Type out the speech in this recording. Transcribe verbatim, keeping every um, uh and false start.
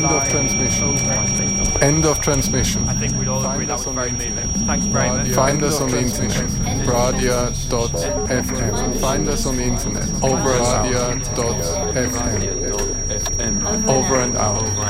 of transmission. End of transmission. I think we'd all agree that was very moving. Thanks very much. Find us on the internet. radia dot f m. Find us on the internet. Over radia dot f m. Over and out.